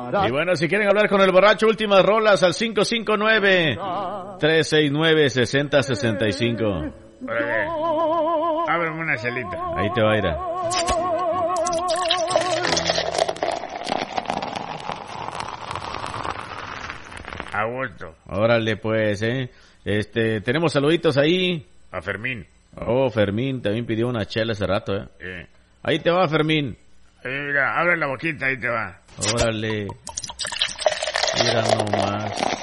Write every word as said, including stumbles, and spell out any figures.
Y bueno, si quieren hablar con el borracho, últimas rolas al cinco cinco nueve, tres seis nueve, seis cero seis cinco. Órale. Ábreme una celita. Ahí te va a ir. A gusto. Órale, pues, eh. Este, tenemos saluditos ahí. A Fermín. Oh, Fermín también pidió una chela hace rato, eh. Eh. Ahí te va, Fermín. Eh, mira, abre la boquita, ahí te va. Órale. Mira nomás.